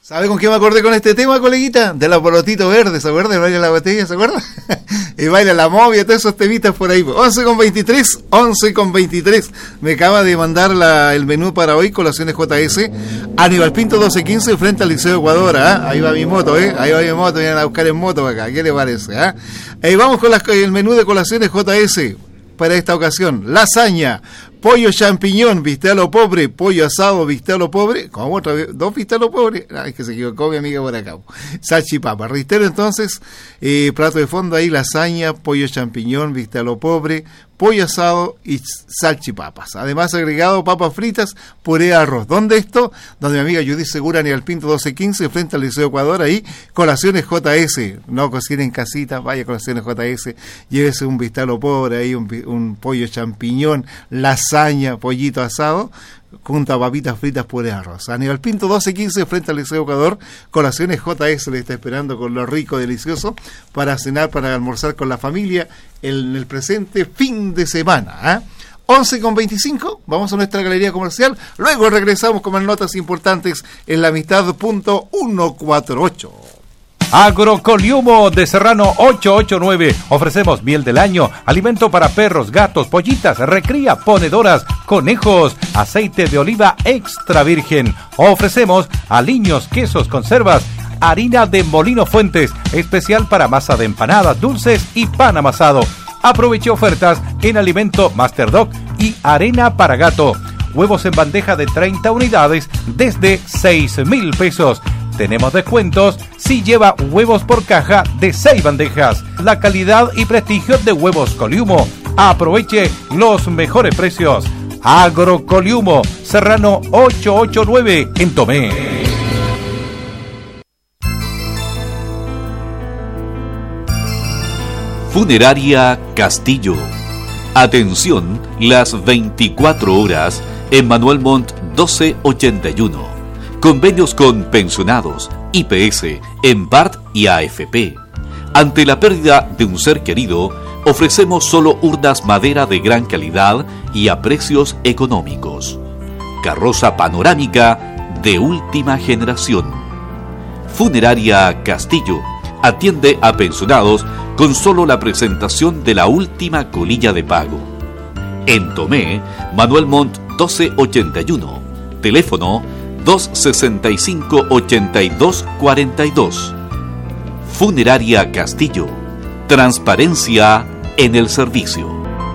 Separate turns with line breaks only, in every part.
¿Sabe con qué me acordé con este tema, coleguita? De los bolotitos verdes, ¿se acuerda? Baila la botella, ¿se acuerda? Y baila la movia, todos esos temitas por ahí. 11:23. Me acaba de mandar el menú para hoy, colaciones JS. Aníbal Pinto 1215 frente al Liceo Ecuador, ¿eh? Ahí va mi moto, ahí va mi moto, vienen a buscar en moto acá, ¿qué le parece? Vamos con el menú de colaciones JS para esta ocasión. Lasaña, pollo champiñón, viste a lo pobre, pollo asado, viste a lo pobre. ¿Cómo otra vez? ¿Dos viste a lo pobre? Es que se equivocó mi amiga por acá. Salchipapa. Reitero entonces, plato de fondo ahí, lasaña, pollo champiñón, viste a lo pobre, pollo asado y salchipapas. Además agregado papas fritas, puré de arroz. ¿Dónde esto? Donde mi amiga Judith Segura, Aníbal Pinto 1215, frente al Liceo Ecuador, ahí, colaciones JS. No cocinen en casita, vaya colaciones JS, llévese un viste a lo pobre ahí, un pollo champiñón, lasaña, pollito asado, junto a papitas fritas, puré de arroz. Aníbal Pinto 1215 frente al Liceo Ecuador, colaciones JS le está esperando con lo rico, delicioso, para cenar, para almorzar con la familia en el presente fin de semana. 11:25, vamos a nuestra galería comercial, luego regresamos con más notas importantes en la amistad.148.
Agrocoliumo de Serrano 889. Ofrecemos miel del año, alimento para perros, gatos, pollitas, recría, ponedoras, conejos, aceite de oliva extra virgen. Ofrecemos aliños, quesos, conservas, harina de Molino Fuentes, especial para masa de empanadas, dulces y pan amasado. Aproveche ofertas en alimento Master Dog y arena para gato. Huevos en bandeja de 30 unidades desde 6,000 pesos. Tenemos descuentos si lleva huevos por caja de 6 bandejas. La calidad y prestigio de Huevos Coliumo. Aproveche los mejores precios. Agrocoliumo, Serrano 889 en Tomé.
Funeraria Castillo. Atención las 24 horas en Manuel Montt 1281. Convenios con pensionados, IPS, EMPART y AFP. Ante la pérdida de un ser querido, ofrecemos solo urnas madera de gran calidad y a precios económicos. Carroza panorámica de última generación. Funeraria Castillo atiende a pensionados con solo la presentación de la última colilla de pago. En Tomé, Manuel Montt 1281. Teléfono 265-8242. Funeraria Castillo. Transparencia en el servicio.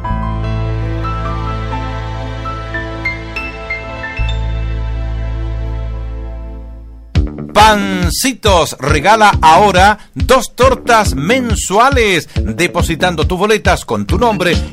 Pancitos regala ahora 2 tortas mensuales, depositando tus boletas con tu nombre